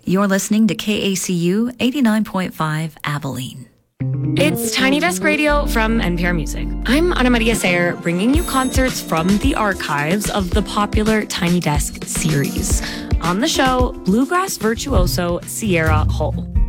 You're listening to KACU 89.5 Abilene. It's Tiny Desk Radio from NPR Music. I'm Ana Maria Sayer, bringing you concerts from the archives of the popular Tiny Desk series. On the show, bluegrass virtuoso Sierra Hull.